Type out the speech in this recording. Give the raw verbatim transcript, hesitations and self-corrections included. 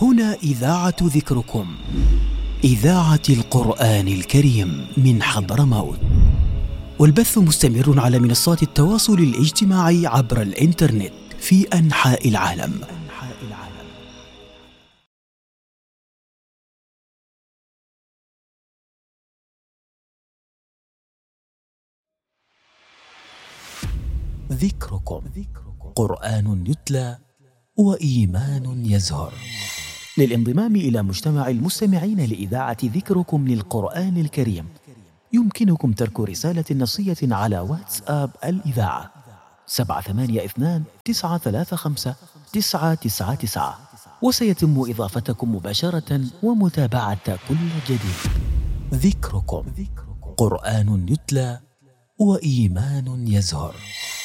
هنا إذاعة ذكركم، إذاعة القرآن الكريم من حضرموت، والبث مستمر على منصات التواصل الاجتماعي عبر الإنترنت في أنحاء العالم. ذكركم، قرآن يتلى وإيمان يزهر. للانضمام إلى مجتمع المستمعين لإذاعة ذكركم للقرآن الكريم يمكنكم ترك رسالة نصية على واتساب الإذاعة سبعة ثمانية اثنان تسعة ثلاثة خمسة تسعة تسعة تسعة، وسيتم إضافتكم مباشرة ومتابعة كل جديد. ذكركم، قرآن يتلى وإيمان يزهر.